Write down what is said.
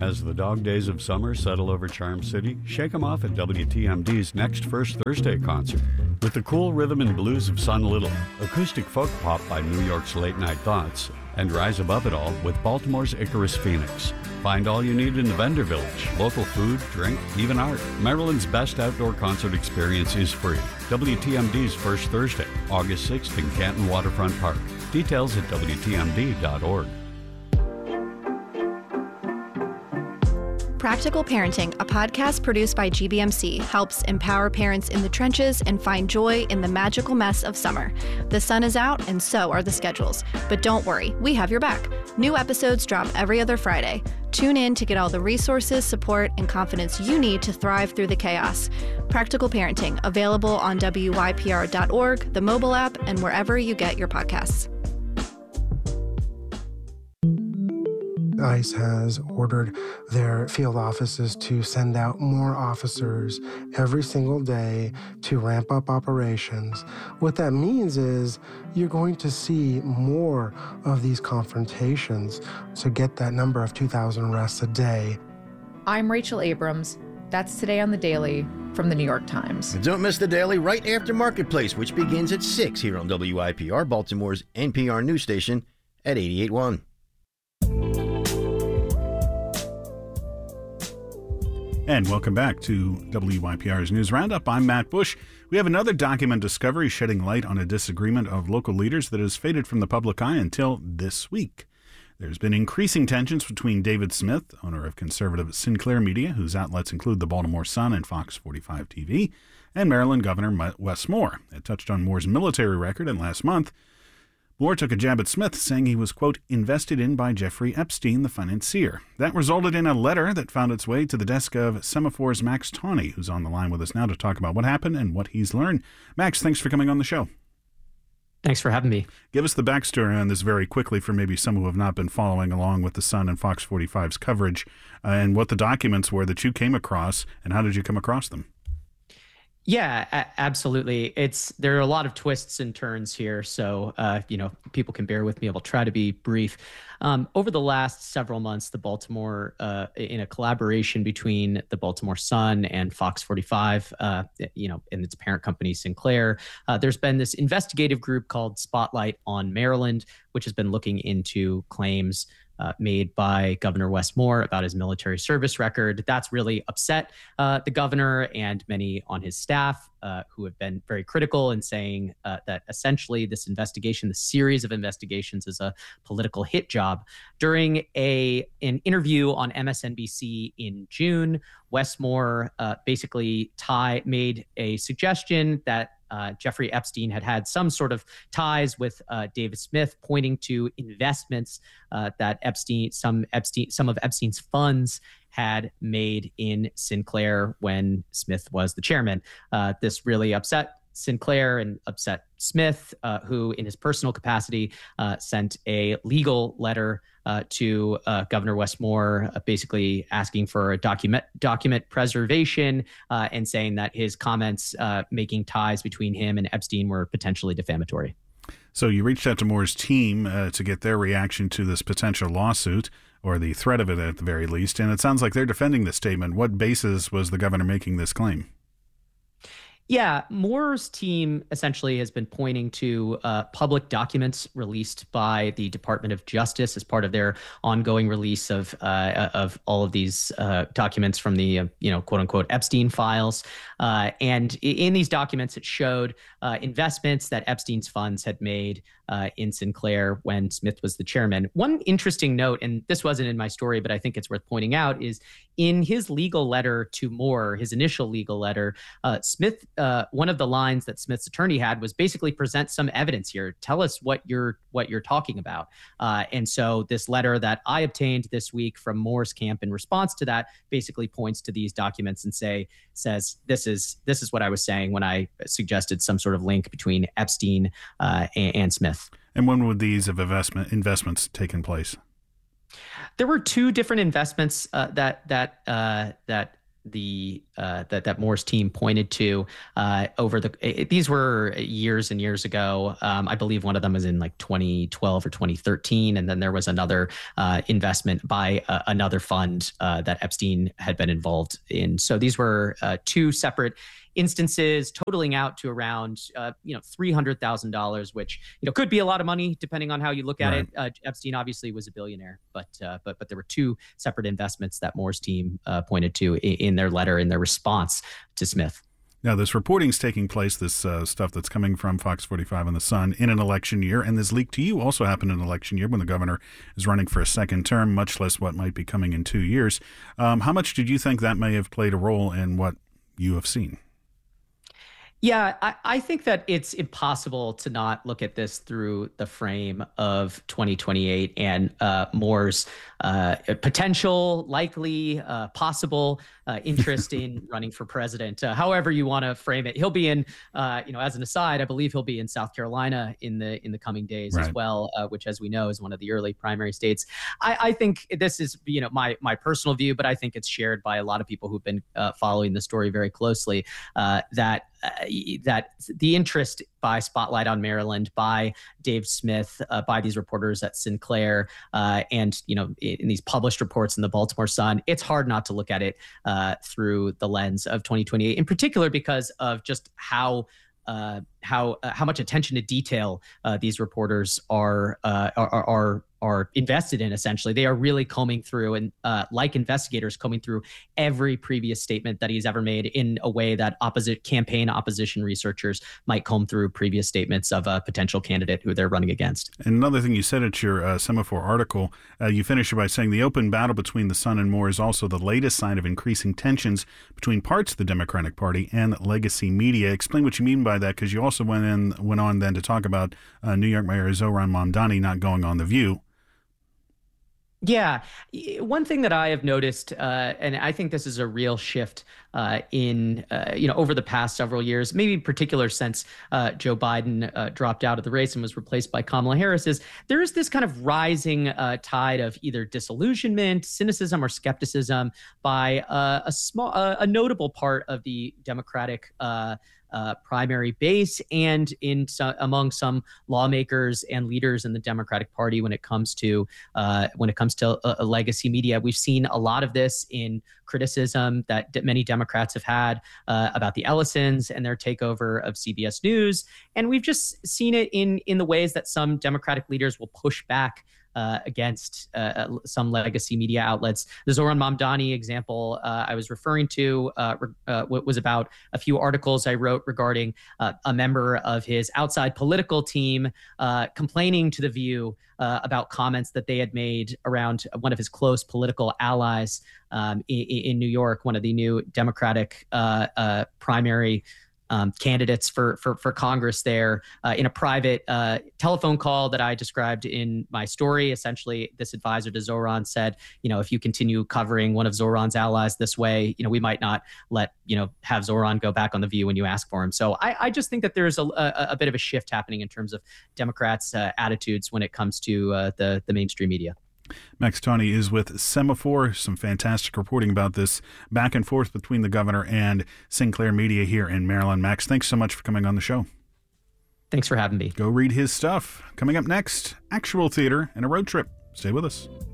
As the dog days of summer settle over Charm City, shake 'em off at WTMD's next First Thursday concert. With the cool rhythm and blues of Son Little, acoustic folk pop by New York's Late Night Thoughts, and rise above it all with Baltimore's Icarus Phoenix. Find all you need in the vendor village. Local food, drink, even art. Maryland's best outdoor concert experience is free. WTMD's First Thursday, August 6th in Canton Waterfront Park. Details at WTMD.org. Practical Parenting, a podcast produced by GBMC, helps empower parents in the trenches and find joy in the magical mess of summer. The sun is out and so are the schedules. But don't worry, we have your back. New episodes drop every other Friday. Tune in to get all the resources, support, and confidence you need to thrive through the chaos. Practical Parenting, available on WYPR.org, the mobile app, and wherever you get your podcasts. ICE has ordered their field offices to send out more officers every single day to ramp up operations. What that means is you're going to see more of these confrontations to get that number of 2,000 arrests a day. I'm Rachel Abrams. That's Today on the Daily from the New York Times. And don't miss the Daily right after Marketplace, which begins at 6 here on WIPR, Baltimore's NPR news station at 88.1. And welcome back to WYPR's News Roundup. I'm Matt Bush. We have another document discovery shedding light on a disagreement of local leaders that has faded from the public eye until this week. There's been increasing tensions between David Smith, owner of conservative Sinclair Media, whose outlets include the Baltimore Sun and Fox 45 TV, and Maryland Governor Wes Moore. It touched on Moore's military record, and last month, Moore took a jab at Smith, saying he was, quote, invested in by Jeffrey Epstein, the financier. That resulted in a letter that found its way to the desk of Semaphor's Max Tawney, who's on the line with us now to talk about what happened and what he's learned. Max, thanks for coming on the show. Thanks for having me. Give us the backstory on this very quickly for maybe some who have not been following along with the Sun and Fox 45's coverage, and what the documents were that you came across, and how did you come across them? Yeah, absolutely. There are a lot of twists and turns here, so people can bear with me. I'll try to be brief. Over the last several months, the Baltimore, in a collaboration between the Baltimore Sun and Fox 45, and its parent company Sinclair, there's been this investigative group called Spotlight on Maryland, which has been looking into claims made by Governor Wes Moore about his military service record. That's really upset the governor and many on his staff who have been very critical in saying that essentially this investigation, the series of investigations, is a political hit job. During an interview on MSNBC in June, Wes Moore basically made a suggestion that Jeffrey Epstein had some sort of ties with David Smith, pointing to investments that some of Epstein's funds had made in Sinclair when Smith was the chairman. This really upset Sinclair and upset Smith, who in his personal capacity sent a legal letter to Governor Wes Moore, basically asking for a document preservation and saying that his comments making ties between him and Epstein were potentially defamatory. So you reached out to Moore's team to get their reaction to this potential lawsuit, or the threat of it at the very least, and it sounds like they're defending this statement. What basis was the governor making this claim? Yeah, Moore's team essentially has been pointing to public documents released by the Department of Justice as part of their ongoing release of all of these documents from the quote unquote Epstein files. And in these documents, it showed investments that Epstein's funds had made in Sinclair when Smith was the chairman. One interesting note, and this wasn't in my story, but I think it's worth pointing out, is in his legal letter to Moore, his initial legal letter, Smith, one of the lines that Smith's attorney had was basically present some evidence here. Tell us what you're talking about. And so this letter that I obtained this week from Moore's camp in response to that basically points to these documents and says this is what I was saying when I suggested some sort of link between Epstein and Smith. And when would these investments taken place? There were two different investments that that Moore's team pointed to these were years and years ago. I believe one of them was in like 2012 or 2013, and then there was another investment by another fund that Epstein had been involved in. So these were two separate instances totaling out to around $300,000, which could be a lot of money depending on how you look at it. Epstein obviously was a billionaire, but there were two separate investments that Moore's team pointed to in their letter, in their response to Smith. Now, this reporting's taking place, this stuff that's coming from Fox 45 and The Sun, in an election year, and this leak to you also happened in an election year when the governor is running for a second term, much less what might be coming in 2 years. How much did you think that may have played a role in what you have seen? Yeah, I think that it's impossible to not look at this through the frame of 2028 and Moore's potential, likely, possible interest in running for president. However you want to frame it, he'll be in, as an aside, I believe he'll be in South Carolina in the coming days as well, which, as we know, is one of the early primary states. I think this is, my personal view, but I think it's shared by a lot of people who've been following the story very closely, that the interest by Spotlight on Maryland, by Dave Smith, by these reporters at Sinclair, and in these published reports in the Baltimore Sun, it's hard not to look at it through the lens of 2028, in particular because of just how much attention to detail these reporters are invested in. Essentially, they are really combing through and like investigators combing through every previous statement that he's ever made in a way that campaign opposition researchers might comb through previous statements of a potential candidate who they're running against. And another thing you said at your Semaphore article, you finished it by saying the open battle between the Sun and Moore is also the latest sign of increasing tensions between parts of the Democratic Party and legacy media. Explain what you mean by that, because you also went on then to talk about New York Mayor Zohran Mamdani not going on The View. Yeah. One thing that I have noticed, and I think this is a real shift over the past several years, maybe in particular since Joe Biden dropped out of the race and was replaced by Kamala Harris, is there is this kind of rising tide of either disillusionment, cynicism, or skepticism by a notable part of the Democratic primary base and among some lawmakers and leaders in the Democratic Party when it comes to legacy media. We've seen a lot of this in criticism that many Democrats have had about the Ellisons and their takeover of CBS News, and we've just seen it in the ways that some Democratic leaders will push back against some legacy media outlets. The Zohran Mamdani example I was referring to was about a few articles I wrote regarding a member of his outside political team complaining to The View about comments that they had made around one of his close political allies in New York, one of the new Democratic primary candidates for Congress there, in a private telephone call that I described in my story. Essentially, this advisor to Zohran said, if you continue covering one of Zohran's allies this way, we might not have Zohran go back on The View when you ask for him. So I just think that there's a bit of a shift happening in terms of Democrats' attitudes when it comes to the mainstream media. Max Tawney is with Semaphore. Some fantastic reporting about this back and forth between the governor and Sinclair Media here in Maryland. Max, thanks so much for coming on the show. Thanks for having me. Go read his stuff. Coming up next, actual theater and a road trip. Stay with us.